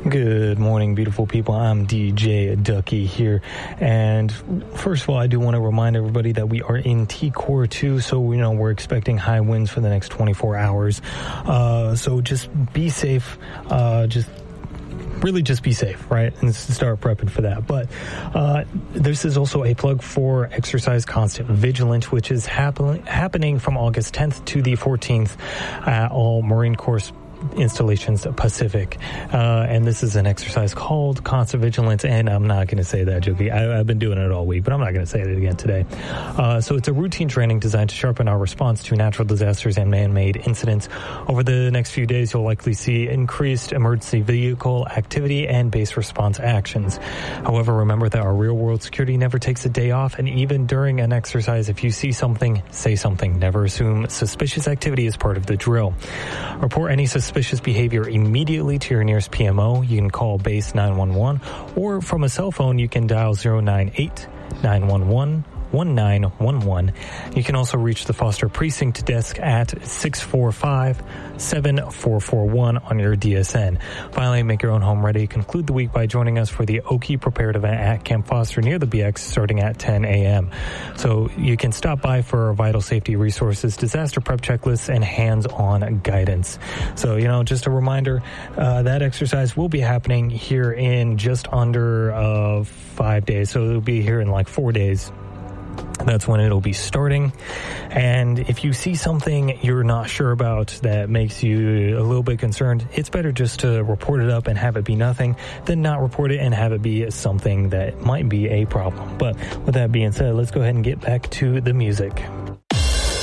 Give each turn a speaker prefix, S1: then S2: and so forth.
S1: Good morning, beautiful people. I'm DJ Ducky here. And first of all, I do want to remind everybody that we are in T-Core 2, so we're expecting high winds for the next 24 hours. So just be safe. Just be safe, right? And start prepping for that. But this is also a plug for Exercise Constant Vigilant, which is happening from August 10th to the 14th at all Marine Corps installations Pacific, and this is an exercise called Constant Vigilance, and I'm not going to say that, Jokey. I've been doing it all week, but I'm not going to say it again today. So it's a routine training designed to sharpen our response to natural disasters and man-made incidents. Over the next few days, you'll likely see increased emergency vehicle activity and base response actions. However, remember that our real-world security never takes a day off, and even during an exercise, if you see something, say something. Never assume suspicious activity is part of the drill. Report any suspicious behavior immediately to your nearest PMO. You can call base 911, or from a cell phone, you can dial 098-911-1911. You can also reach the Foster Precinct desk at 645-7441 on your DSN. Finally, make your own home ready. Conclude the week by joining us for the Oki Prepared event at Camp Foster near the BX starting at 10 a.m. So you can stop by for our vital safety resources, disaster prep checklists, and hands-on guidance. So, just a reminder, that exercise will be happening here in just under 5 days. So it'll be here in like 4 days. That's when it'll be starting. And if you see something you're not sure about that makes you a little bit concerned, it's better just to report it up and have it be nothing than not report it and have it be something that might be a problem. But with that being said, let's go ahead and get back to the music.